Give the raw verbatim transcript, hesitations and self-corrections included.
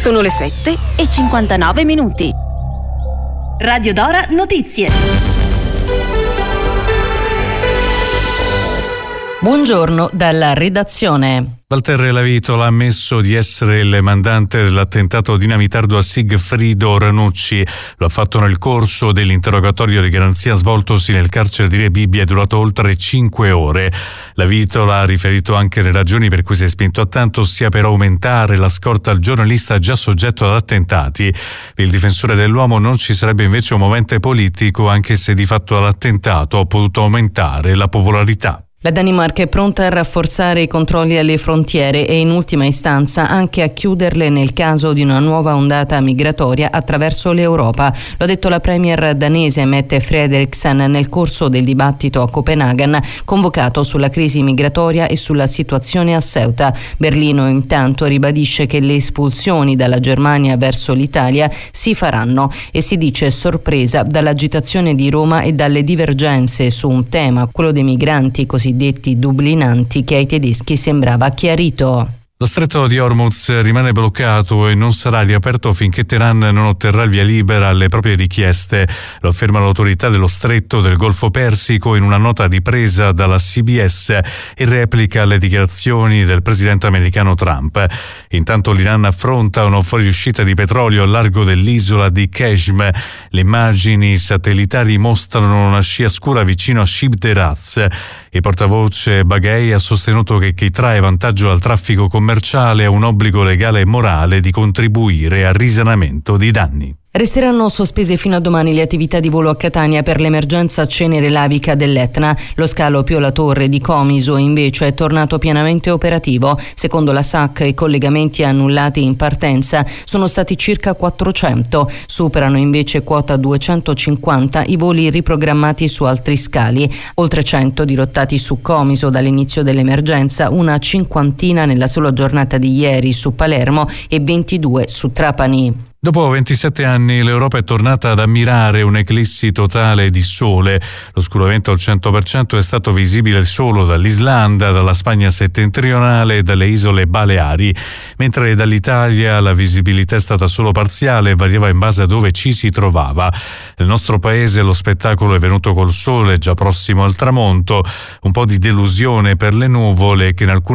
Sono le sette e cinquantanove minuti. Radio Dora Notizie. Buongiorno dalla redazione. Valterra Lavitola ha ammesso di essere il mandante dell'attentato dinamitardo a Sigfrido Ranucci. Lo ha fatto nel corso dell'interrogatorio di garanzia svoltosi nel carcere di Rebibbia e durato oltre cinque ore. Lavitola ha riferito anche le ragioni per cui si è spinto a tanto, sia per aumentare la scorta al giornalista già soggetto ad attentati. Per il difensore dell'uomo non ci sarebbe invece un movente politico, anche se di fatto l'attentato ha potuto aumentare la popolarità. La Danimarca è pronta a rafforzare i controlli alle frontiere e in ultima istanza anche a chiuderle nel caso di una nuova ondata migratoria attraverso l'Europa. Lo ha detto la premier danese Mette Frederiksen nel corso del dibattito a Copenaghen convocato sulla crisi migratoria e sulla situazione a Ceuta. Berlino intanto ribadisce che le espulsioni dalla Germania verso l'Italia si faranno e si dice sorpresa dall'agitazione di Roma e dalle divergenze su un tema, quello dei migranti così detti dublinanti, che ai tedeschi sembrava chiarito. Lo stretto di Hormuz rimane bloccato e non sarà riaperto finché Teheran non otterrà il via libera alle proprie richieste. Lo afferma l'autorità dello stretto del Golfo Persico in una nota ripresa dalla C B S e replica le dichiarazioni del presidente americano Trump. Intanto l'Iran affronta una fuoriuscita di petrolio al largo dell'isola di Keshim. Le immagini satellitari mostrano una scia scura vicino a Shib Deraz. Il portavoce Baghei ha sostenuto che chi trae vantaggio dal traffico commerciale ha un obbligo legale e morale di contribuire al risanamento di danni. Resteranno sospese fino a domani le attività di volo a Catania per l'emergenza cenere lavica dell'Etna. Lo scalo Pio La Torre di Comiso invece è tornato pienamente operativo. Secondo la S A C i collegamenti annullati in partenza sono stati circa quattrocento. Superano invece quota duecentocinquanta i voli riprogrammati su altri scali. Oltre cento dirottati su Comiso dall'inizio dell'emergenza, una cinquantina nella sola giornata di ieri su Palermo e ventidue su Trapani. Dopo ventisette anni l'Europa è tornata ad ammirare un'eclissi totale di sole. L'oscuramento al cento per cento è stato visibile solo dall'Islanda, dalla Spagna settentrionale e dalle isole Baleari, mentre dall'Italia la visibilità è stata solo parziale e variava in base a dove ci si trovava. Nel nostro paese lo spettacolo è venuto col sole già prossimo al tramonto, un po' di delusione per le nuvole che in alcune